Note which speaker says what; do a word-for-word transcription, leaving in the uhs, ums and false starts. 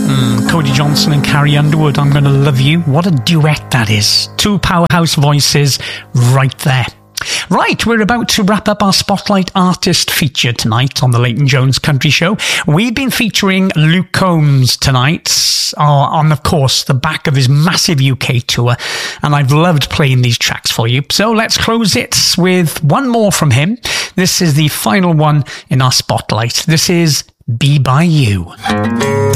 Speaker 1: Mm, Cody Johnson and Carrie Underwood, I'm Gonna Love You. What a duet that is. Two powerhouse voices right there. Right, we're about to wrap up our Spotlight Artist feature tonight on the Leighton Jones Country Show. We've been featuring Luke Combs tonight uh, on, of course, the back of his massive U K tour, and I've loved playing these tracks for you. So let's close it with one more from him. This is the final one in our Spotlight. This is Be By You.